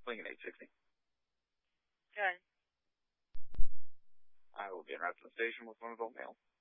Lincoln 860. Good. I will be in route to the station with 1 volt mail.